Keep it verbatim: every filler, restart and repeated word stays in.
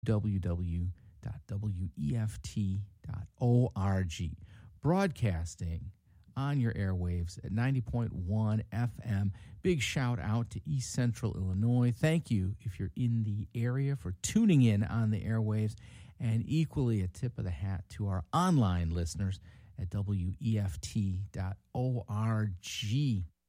w w dot w e f t dot org. Broadcasting on your airwaves at ninety point one F M. Big shout out to East Central Illinois. Thank you if you're in the area for tuning in on the airwaves, and equally a tip of the hat to our online listeners at w e f t dot org.